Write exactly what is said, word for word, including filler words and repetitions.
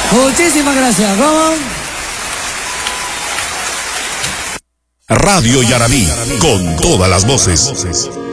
Muchísimas gracias, Ron. Radio Yarabí, con todas las voces.